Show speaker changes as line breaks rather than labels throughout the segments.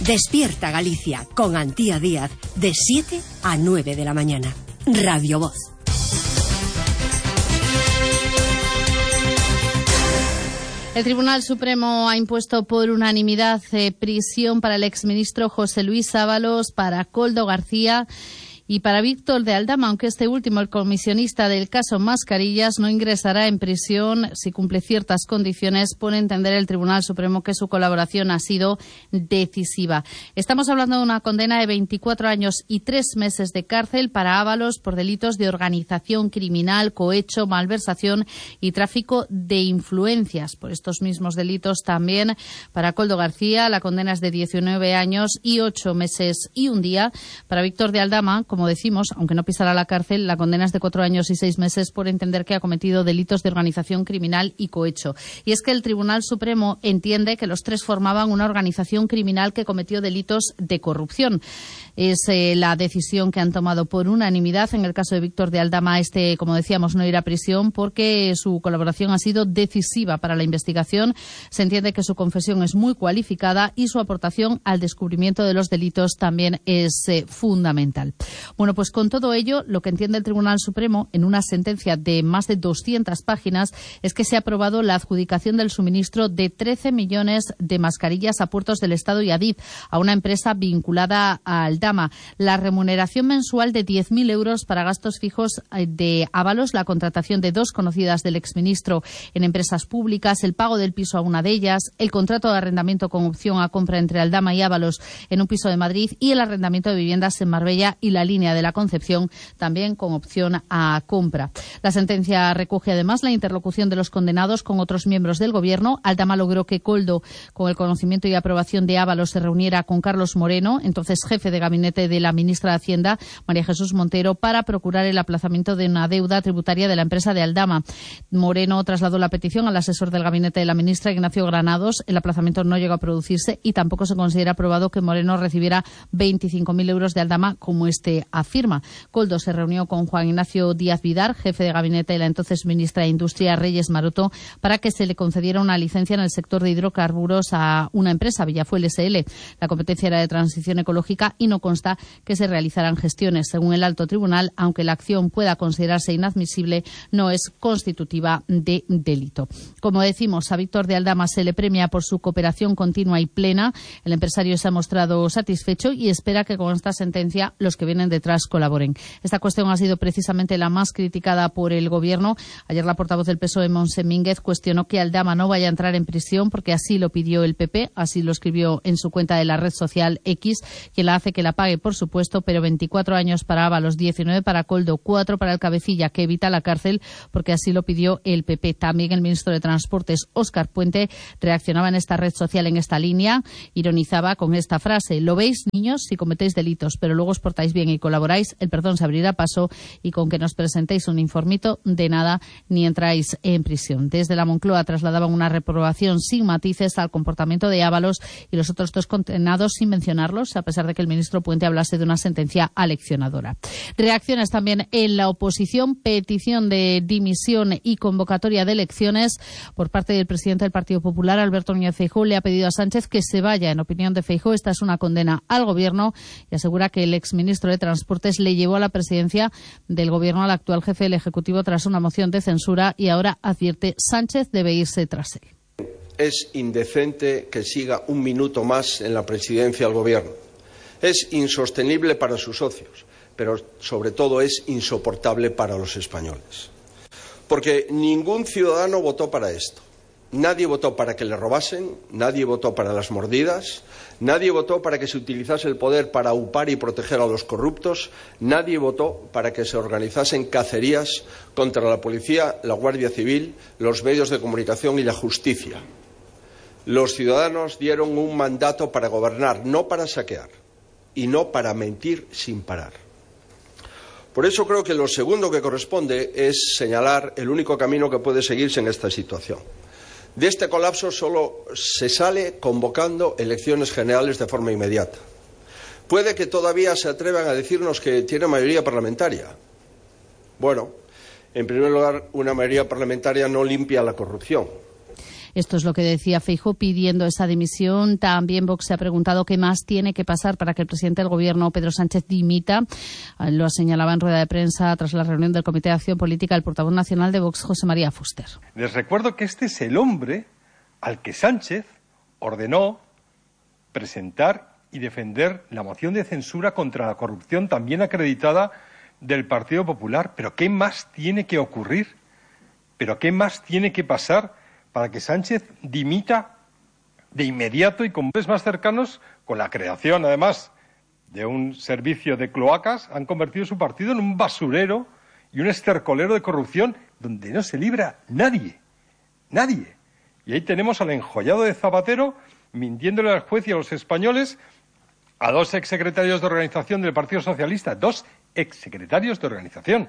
Despierta Galicia con Antía Díaz de 7 a 9 de la mañana. Radio Voz.
El Tribunal Supremo ha impuesto por unanimidad prisión para el exministro José Luis Ábalos, para Koldo García y para Víctor de Aldama, aunque este último, el comisionista del caso Mascarillas, no ingresará en prisión si cumple ciertas condiciones. Pone a entender el Tribunal Supremo que su colaboración ha sido decisiva. Estamos hablando de una condena de 24 años y 3 meses de cárcel para Ábalos por delitos de organización criminal, cohecho, malversación y tráfico de influencias. Por estos mismos delitos también para Koldo García la condena es de 19 años y 8 meses y 1 día. Para Víctor de Aldama, como decimos, aunque no pisará la cárcel, la condena es de 4 años y 6 meses por entender que ha cometido delitos de organización criminal y cohecho. Y es que el Tribunal Supremo entiende que los 3 formaban una organización criminal que cometió delitos de corrupción. Es la decisión que han tomado por unanimidad. En el caso de Víctor de Aldama, como decíamos, no irá a prisión porque su colaboración ha sido decisiva para la investigación. Se entiende que su confesión es muy cualificada y su aportación al descubrimiento de los delitos también es fundamental. Bueno, pues con todo ello, lo que entiende el Tribunal Supremo en una sentencia de más de 200 páginas es que se ha aprobado la adjudicación del suministro de 13 millones de mascarillas a Puertos del Estado y Adif, a una empresa vinculada a Aldama. La remuneración mensual de 10.000 euros para gastos fijos de Ábalos, la contratación de 2 conocidas del exministro en empresas públicas, el pago del piso a una de ellas, el contrato de arrendamiento con opción a compra entre Aldama y Ábalos en un piso de Madrid y el arrendamiento de viviendas en Marbella y la línea de la Concepción, también con opción a compra. La sentencia recoge además la interlocución de los condenados con otros miembros del Gobierno. Aldama logró que Koldo, con el conocimiento y aprobación de Ábalos, se reuniera con Carlos Moreno, entonces jefe de gabinete de la ministra de Hacienda, María Jesús Montero, para procurar el aplazamiento de una deuda tributaria de la empresa de Aldama. Moreno trasladó la petición al asesor del gabinete de la ministra, Ignacio Granados. El aplazamiento no llegó a producirse y tampoco se considera probado que Moreno recibiera 25.000 euros de Aldama, como afirma. Koldo se reunió con Juan Ignacio Díaz Vidar, jefe de gabinete de la entonces ministra de Industria, Reyes Maroto, para que se le concediera una licencia en el sector de hidrocarburos a una empresa, Villafuel S.L. La competencia era de transición ecológica y no consta que se realizaran gestiones. Según el alto tribunal, aunque la acción pueda considerarse inadmisible, no es constitutiva de delito. Como decimos, a Víctor de Aldama se le premia por su cooperación continua y plena. El empresario se ha mostrado satisfecho y espera que con esta sentencia los que vienen detrás colaboren. Esta cuestión ha sido precisamente la más criticada por el Gobierno. Ayer la portavoz del PSOE, Montse Mínguez, cuestionó que Aldama no vaya a entrar en prisión porque así lo pidió el PP, así lo escribió en su cuenta de la red social X, quien la hace que la pague, por supuesto, pero 24 años para Ábalos, 19 para Koldo, 4 para el cabecilla, que evita la cárcel porque así lo pidió el PP. También el ministro de Transportes, Óscar Puente, reaccionaba en esta red social en esta línea, ironizaba con esta frase: lo veis, niños, si cometéis delitos, pero luego os portáis bien y colaboráis, el perdón se abrirá paso, y con que nos presentéis un informito, de nada, ni entráis en prisión. Desde la Moncloa trasladaban una reprobación sin matices al comportamiento de Ábalos y los otros 2 condenados, sin mencionarlos, a pesar de que el ministro Puente hablase de una sentencia aleccionadora. Reacciones también en la oposición: petición de dimisión y convocatoria de elecciones por parte del presidente del Partido Popular, Alberto Núñez Feijóo. Le ha pedido a Sánchez que se vaya. En opinión de Feijóo, esta es una condena al Gobierno, y asegura que el exministro de Transportes le llevó a la presidencia del Gobierno al actual jefe del Ejecutivo tras una moción de censura, y ahora advierte: Sánchez debe irse tras él.
Es indecente que siga un minuto más en la presidencia del Gobierno. Es insostenible para sus socios, pero sobre todo es insoportable para los españoles. Porque ningún ciudadano votó para esto. Nadie votó para que le robasen, nadie votó para las mordidas, nadie votó para que se utilizase el poder para aupar y proteger a los corruptos, nadie votó para que se organizasen cacerías contra la policía, la Guardia Civil, los medios de comunicación y la justicia. Los ciudadanos dieron un mandato para gobernar, no para saquear, y no para mentir sin parar. Por eso creo que lo segundo que corresponde es señalar el único camino que puede seguirse en esta situación. De este colapso solo se sale convocando elecciones generales de forma inmediata. Puede que todavía se atrevan a decirnos que tiene mayoría parlamentaria. Bueno, en primer lugar, una mayoría parlamentaria no limpia la corrupción.
Esto es lo que decía Feijóo pidiendo esa dimisión. También Vox se ha preguntado qué más tiene que pasar para que el presidente del Gobierno, Pedro Sánchez, dimita. Lo señalaba en rueda de prensa tras la reunión del Comité de Acción Política el portavoz nacional de Vox, José María Fuster.
Les recuerdo que este es el hombre al que Sánchez ordenó presentar y defender la moción de censura contra la corrupción también acreditada del Partido Popular. ¿Pero qué más tiene que ocurrir? ¿Pero qué más tiene que pasar para que Sánchez dimita de inmediato y con más cercanos, con la creación, además, de un servicio de cloacas, han convertido su partido en un basurero y un estercolero de corrupción donde no se libra nadie? Nadie. Y ahí tenemos al enjollado de Zapatero mintiéndole al juez y a los españoles, a 2 exsecretarios de organización del Partido Socialista, 2 exsecretarios de organización,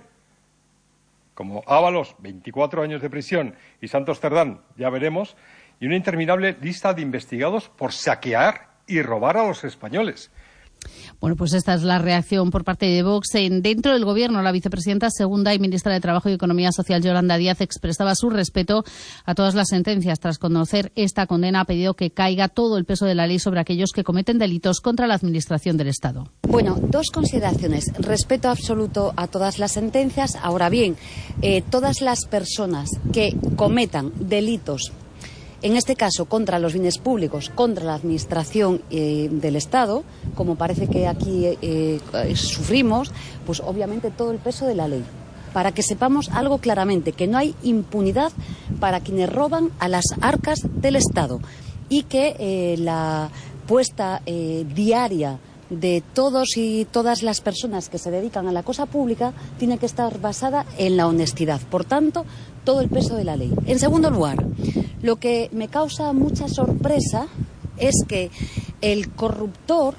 como Ábalos, 24 años de prisión, y Santos Cerdán, ya veremos, y una interminable lista de investigados por saquear y robar a los españoles.
Bueno, pues esta es la reacción por parte de Vox. Dentro del Gobierno, la vicepresidenta segunda y ministra de Trabajo y Economía Social, Yolanda Díaz, expresaba su respeto a todas las sentencias. Tras conocer esta condena, ha pedido que caiga todo el peso de la ley sobre aquellos que cometen delitos contra la Administración del Estado.
Bueno, 2 consideraciones. Respeto absoluto a todas las sentencias. Ahora bien, todas las personas que cometan delitos, en este caso contra los bienes públicos, contra la Administración del Estado, como parece que aquí sufrimos, pues obviamente todo el peso de la ley. Para que sepamos algo claramente, que no hay impunidad para quienes roban a las arcas del Estado y que la puesta diaria de todos y todas las personas que se dedican a la cosa pública tiene que estar basada en la honestidad. Por tanto, todo el peso de la ley. En segundo lugar, lo que me causa mucha sorpresa es que el corruptor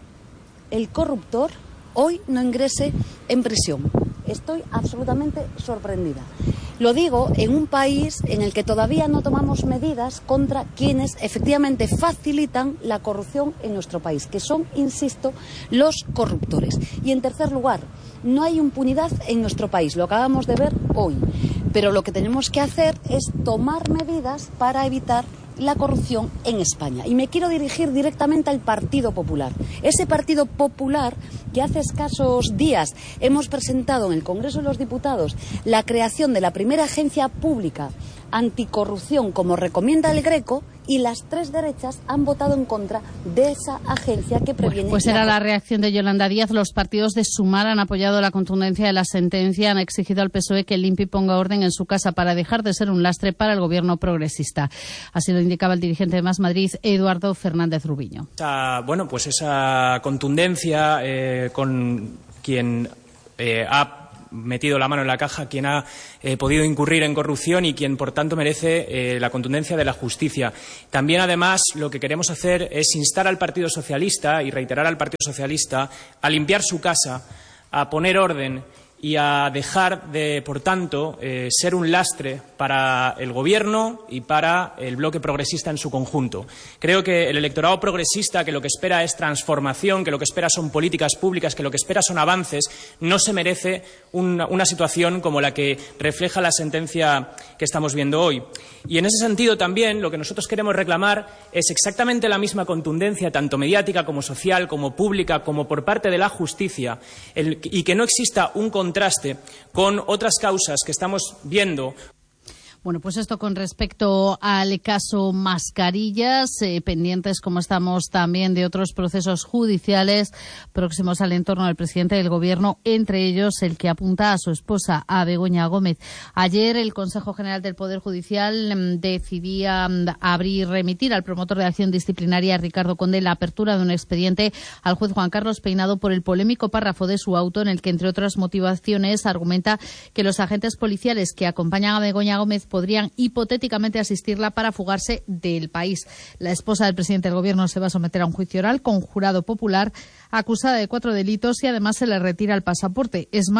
hoy no ingrese en prisión. Estoy absolutamente sorprendida. Lo digo en un país en el que todavía no tomamos medidas contra quienes efectivamente facilitan la corrupción en nuestro país, que son, insisto, los corruptores. Y en tercer lugar, no hay impunidad en nuestro país, lo acabamos de ver hoy. Pero lo que tenemos que hacer es tomar medidas para evitar la corrupción en España. Y me quiero dirigir directamente al Partido Popular. Ese Partido Popular que hace escasos días hemos presentado en el Congreso de los Diputados la creación de la primera agencia pública anticorrupción, como recomienda el Greco, y las 3 derechas han votado en contra de esa agencia que previene...
Pues era la reacción de Yolanda Díaz. Los partidos de Sumar han apoyado la contundencia de la sentencia, han exigido al PSOE que el INPI ponga orden en su casa para dejar de ser un lastre para el gobierno progresista. Así lo indicaba el dirigente de Más Madrid, Eduardo Fernández Rubiño.
Bueno, pues esa contundencia con quien ha metido la mano en la caja, quien ha podido incurrir en corrupción y quien, por tanto, merece la contundencia de la justicia. También, además, lo que queremos hacer es instar al Partido Socialista y reiterar al Partido Socialista a limpiar su casa, a poner orden y a dejar de, por tanto, ser un lastre para el Gobierno y para el bloque progresista en su conjunto. Creo que el electorado progresista, que lo que espera es transformación, que lo que espera son políticas públicas, que lo que espera son avances, no se merece una situación como la que refleja la sentencia que estamos viendo hoy. Y en ese sentido también lo que nosotros queremos reclamar es exactamente la misma contundencia, tanto mediática como social, como pública, como por parte de la justicia, y que no exista un contraste con otras causas que estamos viendo.
Bueno, pues esto con respecto al caso Mascarillas, pendientes como estamos también de otros procesos judiciales próximos al entorno del presidente del Gobierno, entre ellos el que apunta a su esposa, a Begoña Gómez. Ayer el Consejo General del Poder Judicial decidía remitir al promotor de acción disciplinaria, Ricardo Conde, la apertura de un expediente al juez Juan Carlos Peinado por el polémico párrafo de su auto en el que, entre otras motivaciones, argumenta que los agentes policiales que acompañan a Begoña Gómez podrían hipotéticamente asistirla para fugarse del país. La esposa del presidente del Gobierno se va a someter a un juicio oral con jurado popular, acusada de 4 delitos y además se le retira el pasaporte. Es más,